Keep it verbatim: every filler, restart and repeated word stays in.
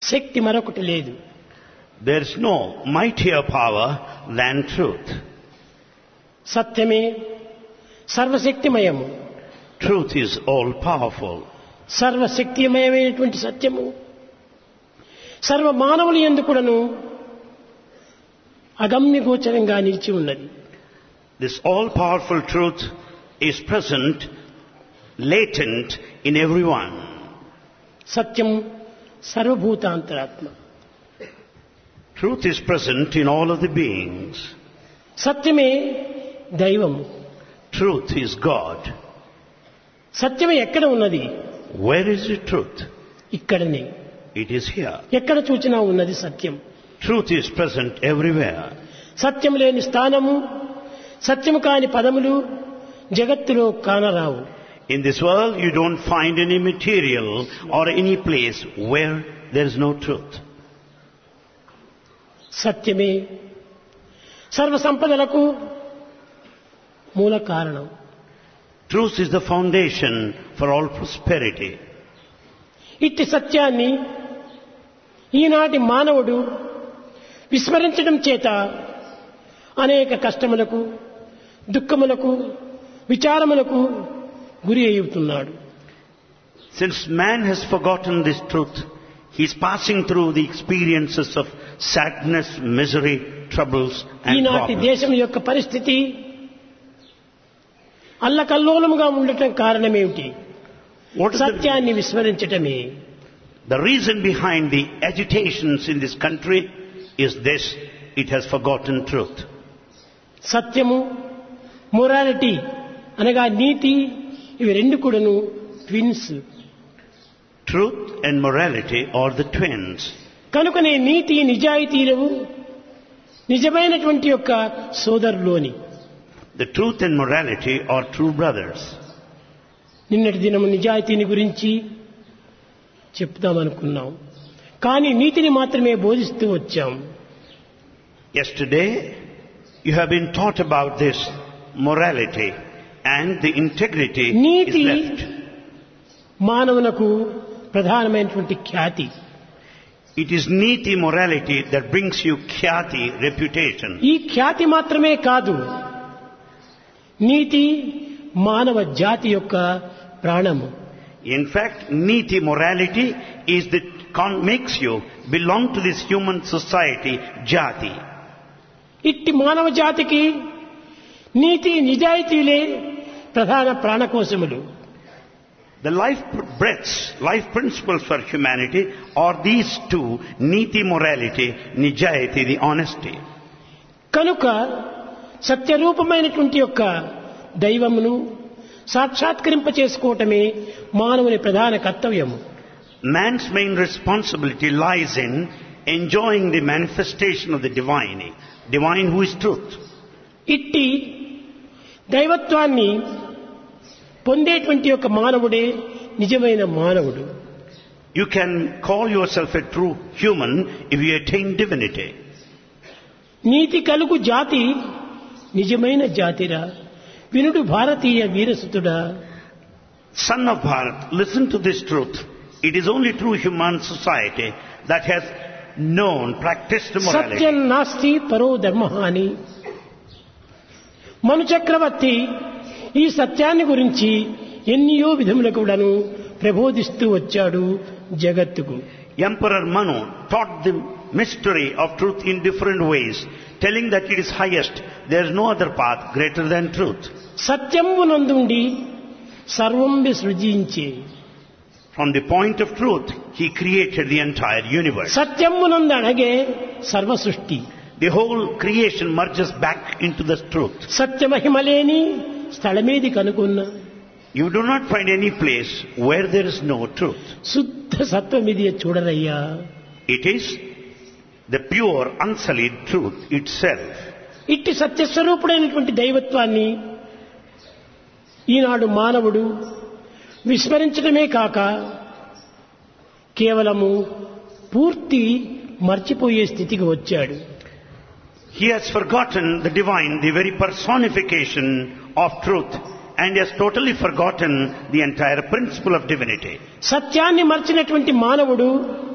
శక్తి మరొకటి లేదు. There is no mightier power than truth. సత్యమే సర్వశక్తిమయము. Truth is all powerful. సర్వశక్తిమయమైనటువంటి సత్యము సర్వ మానవుల యందు కూడాను అగమ్య గోచరంగా నిలిచి ఉన్నది. This all powerful truth is present, latent in everyone. Satyam సర్వభూతాంతరాత్మ. Truth is present in all of the beings. సత్యమే దైవము. Truth is God. సత్యమే ఎక్కడ ఉన్నది? Where is the truth? ఇక్కడనే. It is here. ఎక్కడ చూచినా ఉన్నది సత్యం. Truth is present everywhere. సత్యం లేని స్థానము, సత్యము కాని పదములు జగత్తులో కానరావు. In this world you don't find any material or any place where there is no truth. సత్యమే సర్వ సంపదలకు మూల కారణం. Truth is the foundation for all prosperity. ఇట్టి సత్యాన్ని ఈనాటి మానవుడు విస్మరించడం చేత అనేక కష్టములకు, దుఃఖములకు, విచారములకు గురి అవుతున్నాడు. Since man has forgotten this truth, he is passing through the experiences of sadness, misery, troubles and ఈనాటి problems. దేశం యొక్క పరిస్థితి అల్లకల్లోలముగా ఉండటం కారణమేమిటి? What is the, సత్యాన్ని విస్మరించటమే. the reason behind the agitations in this country is this: it has forgotten truth. సత్యము, morality అనగా నీతి, ఇవి రెండు కూడాను twins. Truth and morality are the twins. కనుకనే నీతి నిజాయితీలు నిజమైనటువంటి యొక్క సోదరులోని. The truth and morality are true brothers. నిన్నటి దినము నిజాయితీని గురించి చెప్తామనుకున్నాం, కానీ నీతిని మాత్రమే బోధిస్తూ వచ్చాం. Yesterday you have been taught about this morality and the integrity is NITI left. మానవునకు ప్రధానమైనటువంటి ఖ్యాతి. It is neeti morality that brings you khyati, reputation. ఈ ఖ్యాతి మాత్రమే కాదు, నీతి మానవ జాతి యొక్క ప్రాణము. In fact, neeti morality is that con- makes you belong to this human society, jati. ఇట్టి మానవ జాతికి నీతి నిజాయితీలే ప్రధాన ప్రాణకోశములు. The life breaths, life principles for humanity are these two: neeti morality, nijayati, the honesty. కనుక సత్యరూపమైనటువంటి యొక్క దైవమును సాక్షాత్కరింప చేసుకోవటమే మానవుని ప్రధాన కర్తవ్యము. Man's main responsibility lies in enjoying the manifestation of the divine, divine who is truth. ఇట్టి దైవత్వాన్ని పొందేటువంటి యొక్క మానవుడే నిజమైన మానవుడు. You can call yourself a true human if you attain divinity. నీతి కలుగు జాతి నిజమైన జాతిరా, వినుడు భారతీయ వీరసుతుడా. Son of Bharat, listen to this truth. It is only true human society that has known, practiced morality. సత్యం నాస్తి పరో ధర్మహాని. మను చక్రవర్తి ఈ సత్యాన్ని గురించి ఎన్నియో విధముల కూడాను ప్రబోధిస్తూ వచ్చాడు జగత్తుకు. Emperor Manu taught the mystery of truth in different ways, telling that it is highest. There is no other path greater than truth. సత్యమునందుండి సర్వం సృజించే. From the point of truth, he created the entire universe. సత్యమునందు అణగే సర్వ సృష్టి. The whole creation merges back into the truth. సత్యమహిమలేని స్థలమేది కనుకున్న. You do not find any place where there is no truth. శుద్ధ సత్వమిది చూడరయ్యా. It is the pure, unsullied truth itself. ఇట్టి సత్యస్వరూపుడైనటువంటి దైవత్వాన్ని ఈనాడు మానవుడు విస్మరించడమే కాక కేవలము పూర్తి మర్చిపోయే స్థితికి వచ్చాడు. He has forgotten the divine, the very personification of truth, and has totally forgotten the entire principle of divinity. సత్యాన్ని మర్చినటువంటి మానవుడు